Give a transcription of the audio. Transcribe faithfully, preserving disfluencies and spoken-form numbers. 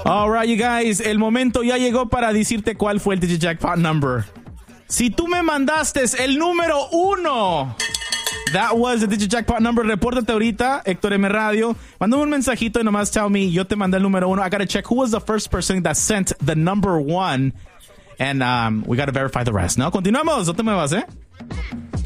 All right, you guys, el momento ya llegó para decirte cuál fue el DigiJackpot number. Si tú me mandaste el número uno, that was the DigiJackpot number. Repórtate ahorita, Héctor M Radio. Mándame un mensajito y nomás tell me, yo te mandé el número uno. I gotta check who was the first person that sent the number one. And um, we gotta verify the rest. ¿No? Continuamos, no te muevas, ¿eh?